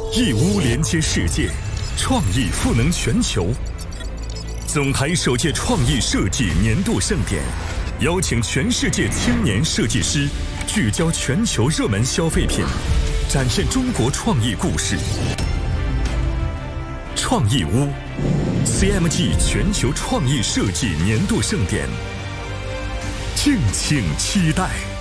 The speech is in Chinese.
义乌连接世界，创意赋能全球。总台首届创意设计年度盛典，邀请全世界青年设计师，聚焦全球热门消费品，展现中国创意故事。创意屋 CMG 全球创意设计年度盛典，敬请期待。